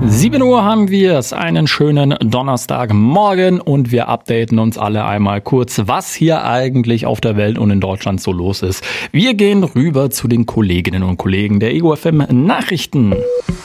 7 Uhr haben wir es, einen schönen Donnerstagmorgen und wir updaten uns alle einmal kurz, was hier eigentlich auf der Welt und in Deutschland so los ist. Wir gehen rüber zu den Kolleginnen und Kollegen der Ego FM Nachrichten.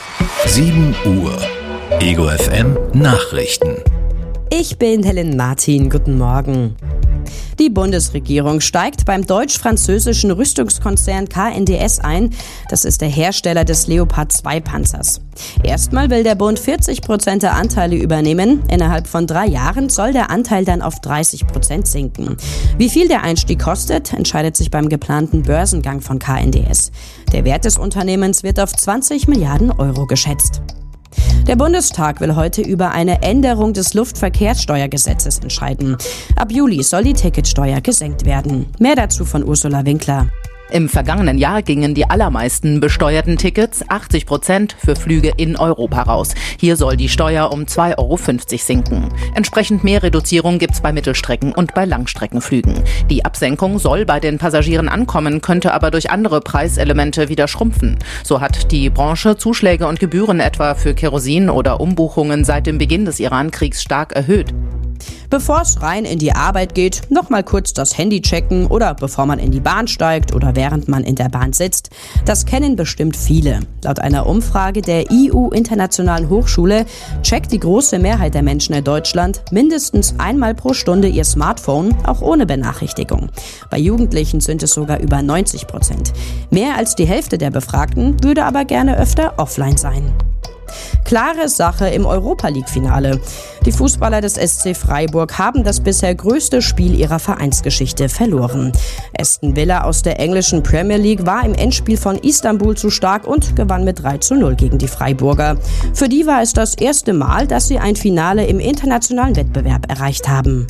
7 Uhr, Ego FM Nachrichten. Ich bin Helen Martin, guten Morgen. Die Bundesregierung steigt beim deutsch-französischen Rüstungskonzern KNDS ein. Das ist der Hersteller des Leopard 2 Panzers. Erstmal will der Bund 40% der Anteile übernehmen. Innerhalb von 3 Jahren soll der Anteil dann auf 30% sinken. Wie viel der Einstieg kostet, entscheidet sich beim geplanten Börsengang von KNDS. Der Wert des Unternehmens wird auf 20 Milliarden Euro geschätzt. Der Bundestag will heute über eine Änderung des Luftverkehrssteuergesetzes entscheiden. Ab Juli soll die Ticketsteuer gesenkt werden. Mehr dazu von Ursula Winkler. Im vergangenen Jahr gingen die allermeisten besteuerten Tickets, 80%, für Flüge in Europa raus. Hier soll die Steuer um 2,50 Euro sinken. Entsprechend mehr Reduzierung gibt's bei Mittelstrecken- und bei Langstreckenflügen. Die Absenkung soll bei den Passagieren ankommen, könnte aber durch andere Preiselemente wieder schrumpfen. So hat die Branche Zuschläge und Gebühren etwa für Kerosin oder Umbuchungen seit dem Beginn des Iran-Kriegs stark erhöht. Bevor es rein in die Arbeit geht, noch mal kurz das Handy checken oder bevor man in die Bahn steigt oder während man in der Bahn sitzt. Das kennen bestimmt viele. Laut einer Umfrage der IU-Internationalen Hochschule checkt die große Mehrheit der Menschen in Deutschland mindestens einmal pro Stunde ihr Smartphone, auch ohne Benachrichtigung. Bei Jugendlichen sind es sogar über 90%. Mehr als die Hälfte der Befragten würde aber gerne öfter offline sein. Klare Sache im Europa-League-Finale. Die Fußballer des SC Freiburg haben das bisher größte Spiel ihrer Vereinsgeschichte verloren. Aston Villa aus der englischen Premier League war im Endspiel von Istanbul zu stark und gewann mit 3:0 gegen die Freiburger. Für die war es das erste Mal, dass sie ein Finale im internationalen Wettbewerb erreicht haben.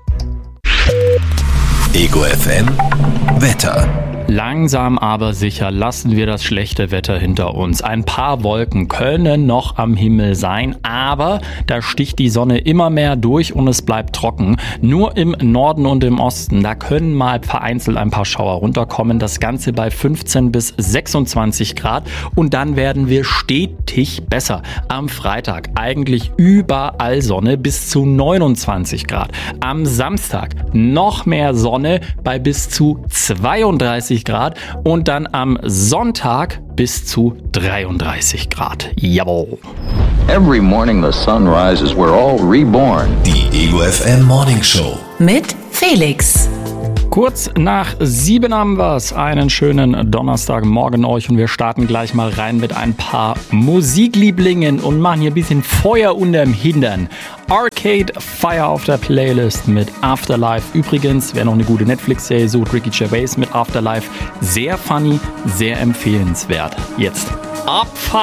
Ego FM Wetter. Langsam aber sicher lassen wir das schlechte Wetter hinter uns. Ein paar Wolken können noch am Himmel sein, aber da sticht die Sonne immer mehr durch und es bleibt trocken. Nur im Norden und im Osten, da können mal vereinzelt ein paar Schauer runterkommen. Das Ganze bei 15 bis 26 Grad und dann werden wir stetig besser. Am Freitag eigentlich überall Sonne bis zu 29 Grad. Am Samstag noch mehr Sonne bei bis zu 32 Grad und dann am Sonntag bis zu 33 Grad. Jawohl. Every morning the sun rises, we're all reborn. Die Ego FM Morning Show mit Felix. Kurz nach 7 haben wir es. Einen schönen Donnerstagmorgen euch und wir starten gleich mal rein mit ein paar Musiklieblingen und machen hier ein bisschen Feuer unterm Hintern. Arcade Fire auf der Playlist mit Afterlife. Übrigens, wer noch eine gute Netflix-Serie sucht, Ricky Gervais mit Afterlife. Sehr funny, sehr empfehlenswert. Jetzt abfahren.